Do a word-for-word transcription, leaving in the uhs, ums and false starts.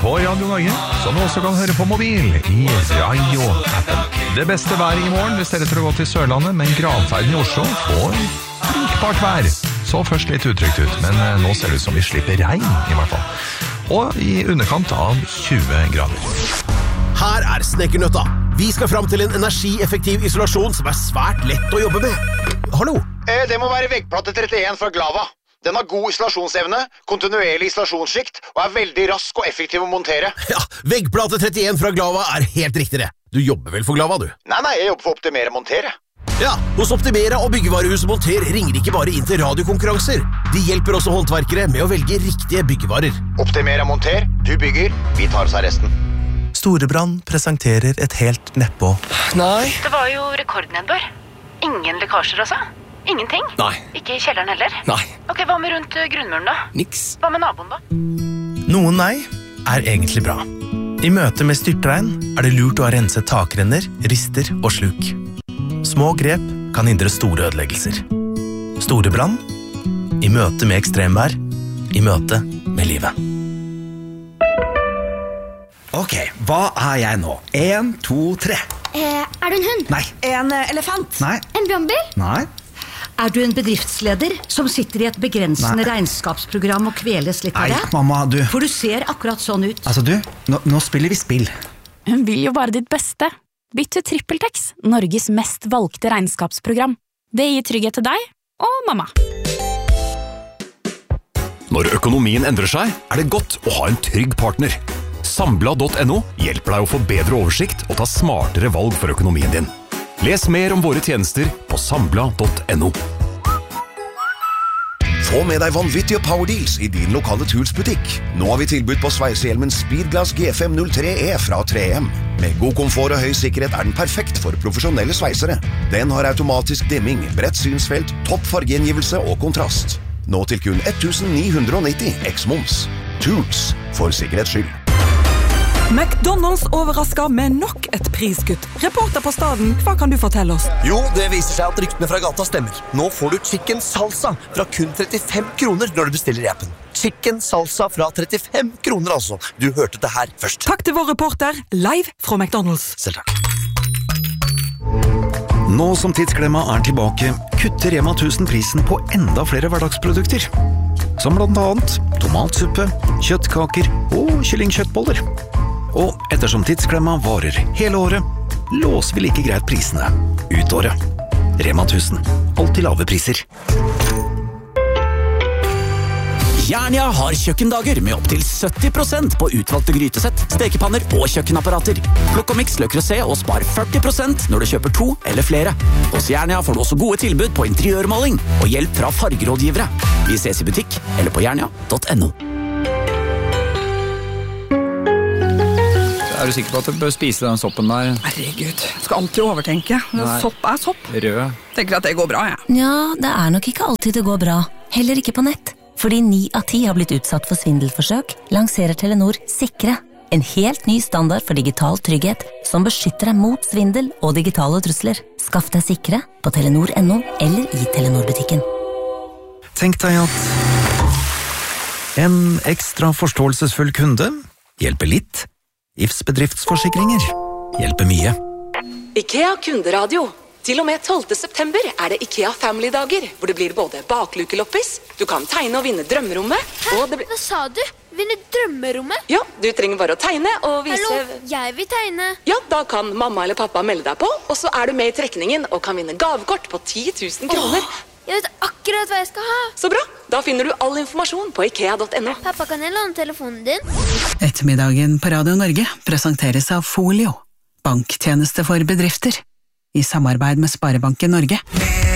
på Radio Norge, som du også kan høre på mobil i Radio-appen. Det beste været i morgen hvis dere tror å gå til Sørlandet, men gravferden i Oslo får brukbart vær. Så først litt utrygt ut, men nå ser det ut som vi slipper regn i hvert fall. Og i underkant av tjue grader. Her er Snekkernøtta. Vi skal fram til en energieffektiv isolasjon som er svært lett å jobbe med. Hallo? Eh, det må være veggplate trettien fra Glava. Den har god isolasjonsevne, kontinuerlig isolasjonsskikt og er veldig rask og effektiv å montere. Ja, veggplate trettien fra Glava er helt riktig det. Du jobber vel for Glava, du? Nei, nei, jeg jobber for Optimera Montere. Ja, hos Optimera og Byggevarehuset Monter ringer de ikke bare inn til radiokonkurranser. De hjelper også håndverkere med å velge riktige byggevarer. Optimera Monter, du bygger, vi tar oss av resten. Storebrand presenterer et helt nedpå. Nei. Det var jo rekordnedbør. Ingen lekkasjer altså? Ingenting? Nei. Ikke i kjelleren heller? Nei. Ok, hva med rundt grunnmuren da? Niks. Hva med naboen da? Noen nei er egentlig bra. I møte med styrtregn er det lurt å ha renset takrenner, rister og sluk. Små grep kan hindre store ødeleggelser. Storebrand, i møte med ekstremvær, i møte med livet. Ok, hva er jeg nå? En, to, tre. Eh, er du en hund? Nei. En uh, elefant? Nei. En brannbil? Nei. Er du en bedriftsleder som sitter i et begrensende Nei. regnskapsprogram og kveles litt av Nei, det? mamma, du. For du ser akkurat sånn ut. Altså, du, nå, nå spiller vi spill. Hun vil jo bare ditt beste. Bytt til TrippelTex, Norges mest valgte regnskapsprogram. Det gir trygghet til deg og mamma. Når økonomien endrer seg, er det godt å ha en trygg partner. Sambla punktum no hjelper deg å få bedre oversikt og ta smartere valg for økonomien din. Les mer om våre tjenester på Sambla punktum no. Få med deg vanvittige power deals i din lokale Tools-butikk. Nå har vi tilbud på sveisehjelmen Speedglass G fem null tre E fra tre M. Med god komfort og høy sikkerhet er den perfekt for profesjonelle sveisere. Den har automatisk dimming, bredt synsfelt, topp fargegjengivelse og kontrast. Nå til kun ett tusen ni hundre nitti eks-moms. Tools, for sikkerhets skyld. McDonald's overrasker med nok et priskutt. Reporter på staden, hva kan du fortelle oss? Jo, det viser seg at ryktene fra gata stemmer. Nå får du chicken salsa fra kun trettifem kroner når du bestiller i appen. Chicken salsa fra trettifem kroner altså. Du hørte det her først. Takk til vår reporter, live fra McDonald's. Selv takk. Nå som tidsklemma er tilbake, kutter Rema tusen prisen på enda flere hverdagsprodukter. Som blant annet tomatsuppe, kjøttkaker og kyllingkjøttboller. Og ettersom tidsklemma varer hele året, låser vi like greit prisene ut året. Rema tusen, alltid lave priser. Jernia har kjøkkendager med opp til sytti prosent på utvalgte grytesett, stekepanner og kjøkkenapparater. Plukk og miks Le Creuset og spar førti prosent når du kjøper to eller flere. Hos Jernia får du også gode tilbud på interiørmaling og hjelp fra fargerådgivere. Vi ses i butikk eller på jernia punktum no. Er du sikker på at du bør spise den soppen der? Herregud, skal alltid overtenke. Sopp er sopp. Rød. Tenker at det går bra, ja. Ja, det er nok ikke alltid det går bra. Heller ikke på nett. Fordi ni av ti har blitt utsatt for svindelforsøk, lanserer Telenor Sikre. En helt ny standard for digital trygghet som beskytter deg mot svindel og digitale trusler. Skaff deg Sikre på telenor punktum no eller i Telenor-butikken. Tenk deg at en ekstra forståelsesfull kunde hjelper litt. I F S bedriftsforsikringer hjelper mye. IKEA kunderadio. Til og med tolvte september er det IKEA Family-dager, hvor det blir både baklukeloppis, du kan tegne og vinne drømmerommet, og det blir... Hva sa du? Vinne drømmerommet? Ja, du trenger bare å tegne og vise... Hallo, jeg vil tegne. Ja, da kan mamma eller pappa melde deg på, og så er du med i trekningen og kan vinne gavekort på ti tusen kroner. Åh, jeg vet akkurat hva jeg skal ha. Så bra, da finner du all informasjon på ikea punktum no. Pappa, kan jeg låne telefonen din? Ettermiddagen på Radio Norge presenteres av Folio, banktjeneste for bedrifter, i samarbeid med Sparebanken Norge.